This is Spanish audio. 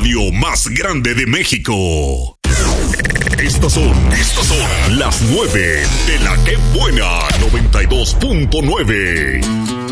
radio más grande de México. Estos son las 9 de la Que Buena 92.9.